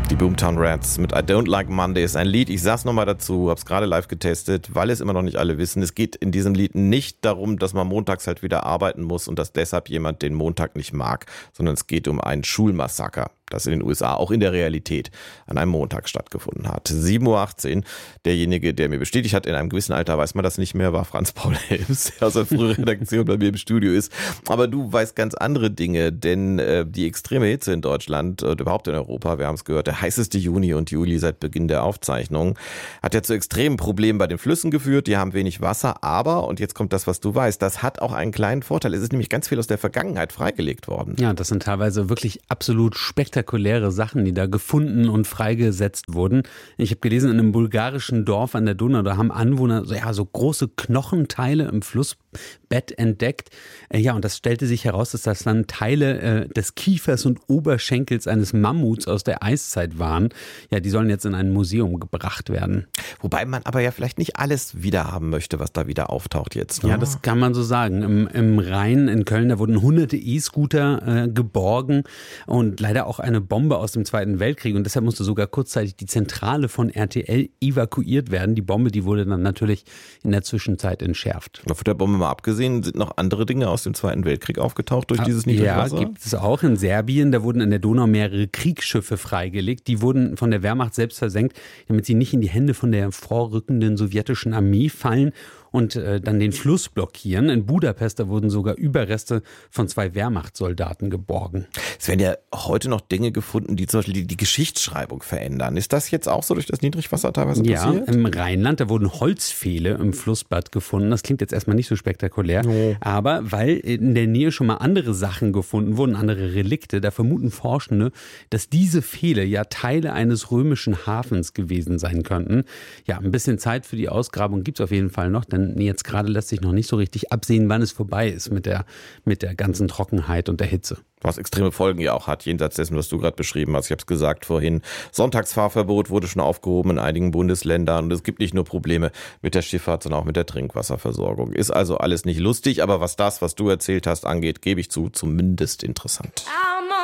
Die Boomtown Rats mit I Don't Like Mondays, ein Lied, ich sag's nochmal dazu, hab's gerade live getestet, weil es immer noch nicht alle wissen. Es geht in diesem Lied nicht darum, dass man montags halt wieder arbeiten muss und dass deshalb jemand den Montag nicht mag, sondern es geht um ein Schulmassaker, das in den USA, auch in der Realität, an einem Montag stattgefunden hat. 7:18 Uhr. Derjenige, der mir bestätigt hat, in einem gewissen Alter weiß man das nicht mehr, war Franz Paul Helms, der aus der früheren Redaktion bei mir im Studio ist. Aber du weißt ganz andere Dinge, denn die extreme Hitze in Deutschland und überhaupt in Europa, wir haben es gehört, der heißeste Juni und Juli seit Beginn der Aufzeichnung, hat ja zu extremen Problemen bei den Flüssen geführt. Die haben wenig Wasser, aber, und jetzt kommt das, was du weißt, das hat auch einen kleinen Vorteil. Es ist nämlich ganz viel aus der Vergangenheit freigelegt worden. Ja, das sind teilweise wirklich absolut spektakuläre Sachen, die da gefunden und freigesetzt wurden. Ich habe gelesen, in einem bulgarischen Dorf an der Donau, da haben Anwohner so große Knochenteile im Flussbett entdeckt. Ja, und das stellte sich heraus, dass das dann Teile des Kiefers und Oberschenkels eines Mammuts aus der Eiszeit waren. Ja, die sollen jetzt in ein Museum gebracht werden. Wobei man aber ja vielleicht nicht alles wieder haben möchte, was da wieder auftaucht jetzt. Ne? Ja, das kann man so sagen. Im Rhein in Köln, da wurden hunderte E-Scooter geborgen und leider auch eine Bombe aus dem Zweiten Weltkrieg. Und deshalb musste sogar kurzzeitig die Zentrale von RTL evakuiert werden. Die Bombe, die wurde dann natürlich in der Zwischenzeit entschärft. Von der Bombe mal abgesehen, sind noch andere Dinge aus dem Zweiten Weltkrieg aufgetaucht durch dieses Niedrigwasser? Ja, gibt es auch. In Serbien, da wurden in der Donau mehrere Kriegsschiffe freigelegt. Die wurden von der Wehrmacht selbst versenkt, damit sie nicht in die Hände von der vorrückenden sowjetischen Armee fallen und dann den Fluss blockieren. In Budapest, da wurden sogar Überreste von 2 Wehrmachtssoldaten geborgen. Es werden ja heute noch Dinge gefunden, die zum Beispiel die Geschichtsschreibung verändern. Ist das jetzt auch so durch das Niedrigwasser teilweise passiert? Ja, im Rheinland, da wurden Holzpfähle im Flussbad gefunden. Das klingt jetzt erstmal nicht so spektakulär, aber weil in der Nähe schon mal andere Sachen gefunden wurden, andere Relikte, da vermuten Forschende, dass diese Pfähle ja Teile eines römischen Hafens gewesen sein könnten. Ja, ein bisschen Zeit für die Ausgrabung gibt es auf jeden Fall noch, denn jetzt gerade lässt sich noch nicht so richtig absehen, wann es vorbei ist mit der ganzen Trockenheit und der Hitze. Was extreme Folgen ja auch hat, jenseits dessen, was du gerade beschrieben hast. Ich habe es gesagt vorhin, Sonntagsfahrverbot wurde schon aufgehoben in einigen Bundesländern und es gibt nicht nur Probleme mit der Schifffahrt, sondern auch mit der Trinkwasserversorgung. Ist also alles nicht lustig, aber was du erzählt hast angeht, gebe ich zu, zumindest interessant.